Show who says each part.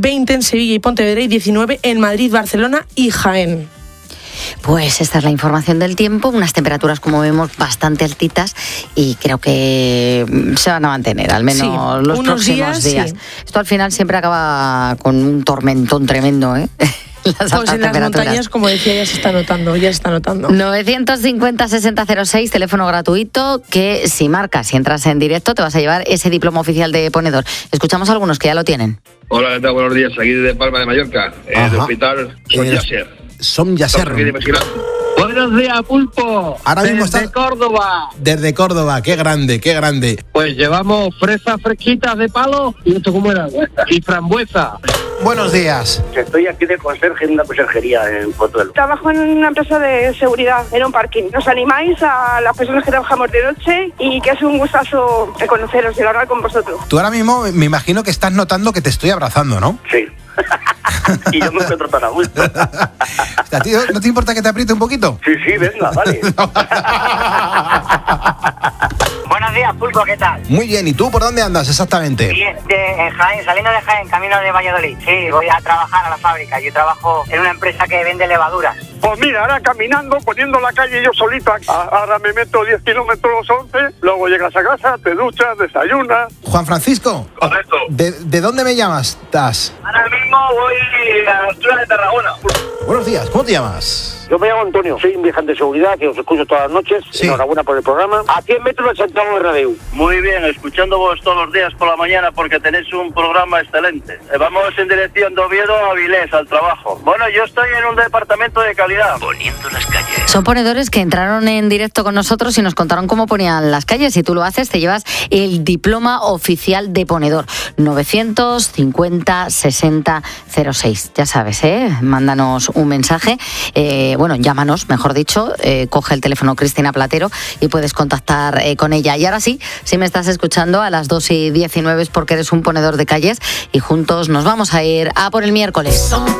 Speaker 1: 20 en Sevilla y Pontevedra y 19 en Madrid, Barcelona y Jaén.
Speaker 2: Pues esta es la información del tiempo, unas temperaturas como vemos bastante altitas y creo que se van a mantener, al menos los próximos días. Sí. Esto al final siempre acaba con un tormentón tremendo, ¿eh?
Speaker 1: Pues en las montañas, como decía, ya se está notando.
Speaker 2: 950-6006, teléfono gratuito, que si marcas, si entras en directo, te vas a llevar ese diploma oficial de ponedor. Escuchamos a algunos que ya lo tienen.
Speaker 3: Hola, ¿qué tal? Buenos días, aquí de Palma de Mallorca, del hospital
Speaker 4: Som Yasser.
Speaker 5: Buenos días, Pulpo.
Speaker 4: Ahora mismo
Speaker 5: desde Córdoba.
Speaker 4: Desde Córdoba, qué grande, qué grande.
Speaker 5: Pues llevamos fresas fresquitas de palo y esto cómo era, y frambuesa.
Speaker 4: Buenos días.
Speaker 6: Estoy aquí de conserje en una conserjería en Pozuelo.
Speaker 7: Trabajo en una empresa de seguridad, en un parking. Nos animáis a las personas que trabajamos de noche y que es un gustazo conoceros y hablar con vosotros.
Speaker 4: Tú ahora mismo me imagino que estás notando que te estoy abrazando, ¿no?
Speaker 6: Sí. Y yo me encuentro tan a gusto.
Speaker 4: ¿A ti no te importa que te apriete un poquito?
Speaker 6: Sí, venga, vale.
Speaker 8: Buenos días, Pulpo, ¿qué tal?
Speaker 4: Muy bien, ¿y tú por dónde andas exactamente?
Speaker 8: Bien, en Jaén, saliendo de Jaén, camino de Valladolid. Sí, voy a trabajar a la fábrica. Yo trabajo en una empresa que vende levaduras.
Speaker 9: Pues mira, ahora caminando, poniendo la calle yo solita. Ahora me meto 10 kilómetros 11, luego llegas a casa, te duchas, desayunas.
Speaker 4: Juan Francisco.
Speaker 3: Correcto.
Speaker 4: ¿De dónde me llamas?
Speaker 8: Ahora mismo voy a la altura de Tarragona.
Speaker 4: Buenos días, ¿cómo te llamas?
Speaker 6: Yo me llamo Antonio, soy un vigilante de seguridad que os escucho todas las noches.
Speaker 4: Sí.
Speaker 6: Enhorabuena por el programa. A 100 metros de Santiago Bernabéu.
Speaker 10: Muy bien, escuchándoos todos los días por la mañana porque tenéis un programa excelente. Vamos en dirección de Oviedo a Avilés, al trabajo. Bueno, yo estoy en un departamento de calidad.
Speaker 11: Poniendo las calles.
Speaker 2: Son ponedores que entraron en directo con nosotros y nos contaron cómo ponían las calles. Si tú lo haces, te llevas el diploma oficial de ponedor. 950-6006. Ya sabes, mándanos un mensaje. Llámanos, mejor dicho. Coge el teléfono Cristina Platero y puedes contactar con ella. Y ahora sí, si me estás escuchando a las 2:19 es porque eres un ponedor de calles y juntos nos vamos a ir a por el miércoles.